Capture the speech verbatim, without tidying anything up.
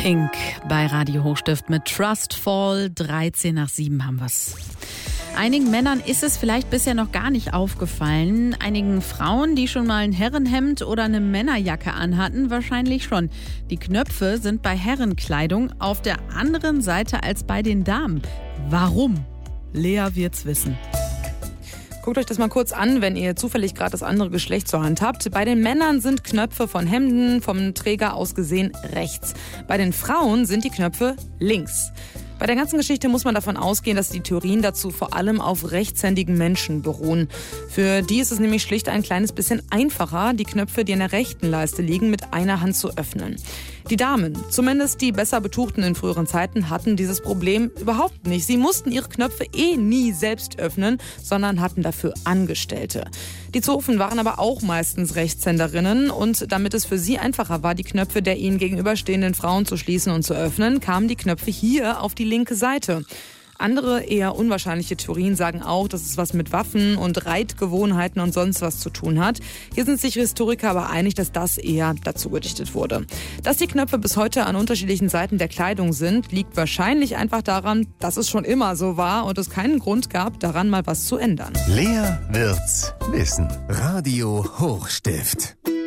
Pink bei Radio Hochstift mit Trustfall. dreizehn nach sieben haben wir's. Einigen Männern ist es vielleicht bisher noch gar nicht aufgefallen. Einigen Frauen, die schon mal ein Herrenhemd oder eine Männerjacke anhatten, wahrscheinlich schon. Die Knöpfe sind bei Herrenkleidung auf der anderen Seite als bei den Damen. Warum? Lea wird's wissen. Guckt euch das mal kurz an, wenn ihr zufällig gerade das andere Geschlecht zur Hand habt. Bei den Männern sind Knöpfe von Hemden vom Träger aus gesehen rechts. Bei den Frauen sind die Knöpfe links. Bei der ganzen Geschichte muss man davon ausgehen, dass die Theorien dazu vor allem auf rechtshändigen Menschen beruhen. Für die ist es nämlich schlicht ein kleines bisschen einfacher, die Knöpfe, die in der rechten Leiste liegen, mit einer Hand zu öffnen. Die Damen, zumindest die besser Betuchten in früheren Zeiten, hatten dieses Problem überhaupt nicht. Sie mussten ihre Knöpfe eh nie selbst öffnen, sondern hatten dafür Angestellte. Die Zofen waren aber auch meistens Rechtshänderinnen und damit es für sie einfacher war, die Knöpfe der ihnen gegenüberstehenden Frauen zu schließen und zu öffnen, kamen die Knöpfe hier auf die linke Seite. Andere, eher unwahrscheinliche Theorien sagen auch, dass es was mit Waffen und Reitgewohnheiten und sonst was zu tun hat. Hier sind sich Historiker aber einig, dass das eher dazu gedichtet wurde. Dass die Knöpfe bis heute an unterschiedlichen Seiten der Kleidung sind, liegt wahrscheinlich einfach daran, dass es schon immer so war und es keinen Grund gab, daran mal was zu ändern. Lea wird's wissen. Radio Hochstift.